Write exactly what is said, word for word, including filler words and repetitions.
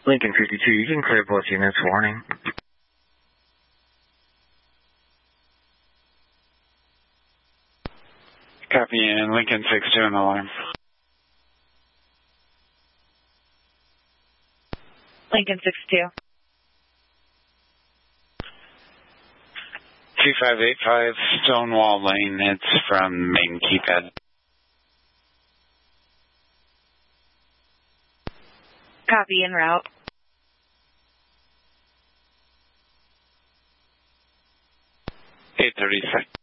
Lincoln fifty-two, you can clear both units, warning. Copy, and Lincoln six two on alarm. Lincoln six two. two five eight five Stonewall Lane, it's from main keypad. Copy, en route. eight thirty-six.